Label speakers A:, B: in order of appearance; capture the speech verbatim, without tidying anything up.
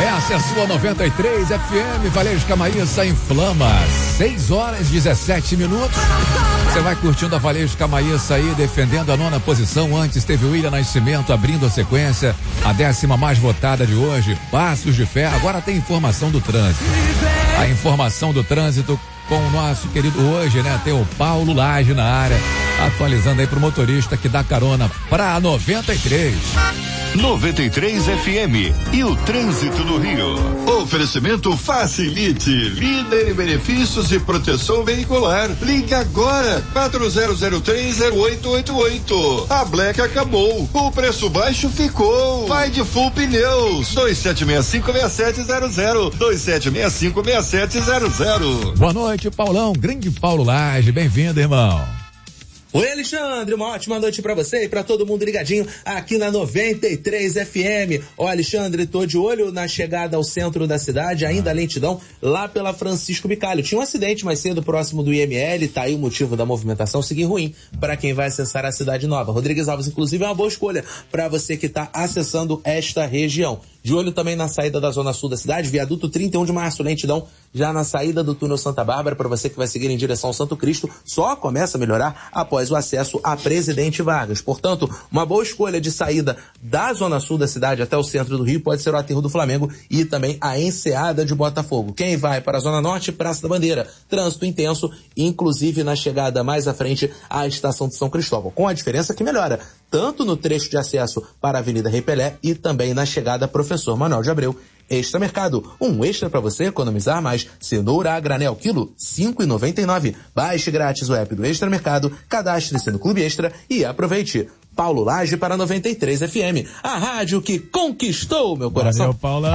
A: Essa é a sua noventa e três F M, Valeiros Camaíça inflama. seis horas e dezessete minutos. Você vai curtindo a Valeiros Camaíça aí, defendendo a nona posição. Antes teve o William Nascimento abrindo a sequência, a décima mais votada de hoje, Passos de Fé. Agora tem informação do trânsito. A informação do trânsito com o nosso querido hoje, né? Tem o Paulo Lage na área, atualizando aí pro motorista que dá carona pra noventa e três.
B: noventa e três F M e o trânsito no Rio.
C: Oferecimento Facilite, líder em benefícios e proteção veicular. Ligue agora, quatro zero zero três zero oito oito oito. A Black acabou, o preço baixo ficou. Vai de Full Pneus, dois sete seis cinco seis sete zero zero, dois sete seis cinco seis sete zero zero.
A: Boa noite, Paulão, grande Paulo Lage, bem-vindo, irmão.
D: Oi, Alexandre, uma ótima noite pra você e pra todo mundo ligadinho aqui na noventa e três F M. Ó, Alexandre, tô de olho na chegada ao centro da cidade, ainda lentidão lá pela Francisco Bicalho. Tinha um acidente mais cedo próximo do I M L, tá aí o motivo da movimentação seguir ruim para quem vai acessar a cidade nova. Rodrigues Alves, inclusive, é uma boa escolha para você que tá acessando esta região. De olho também na saída da zona sul da cidade, viaduto trinta e um de março, lentidão já na saída do túnel Santa Bárbara, para você que vai seguir em direção ao Santo Cristo, só começa a melhorar após o acesso a Presidente Vargas. Portanto, uma boa escolha de saída da zona sul da cidade até o centro do Rio pode ser o Aterro do Flamengo e também a Enseada de Botafogo. Quem vai para a zona norte, Praça da Bandeira, trânsito intenso, inclusive na chegada mais à frente à estação de São Cristóvão, com a diferença que melhora tanto no trecho de acesso para a Avenida Rei Pelé e também na chegada Professor Manuel de Abreu. Extra Mercado, um extra para você economizar mais. Cenoura a granel, quilo cinco reais e noventa e nove centavos. Baixe grátis o app do Extra Mercado, cadastre-se no Clube Extra e aproveite. Paulo Lage para noventa e três F M, a rádio que conquistou meu coração.
A: Valeu, Paula.